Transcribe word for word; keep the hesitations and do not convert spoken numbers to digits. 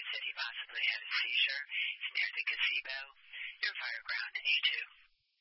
said he possibly had a seizure. It's near the gazebo. You're fire ground in E two.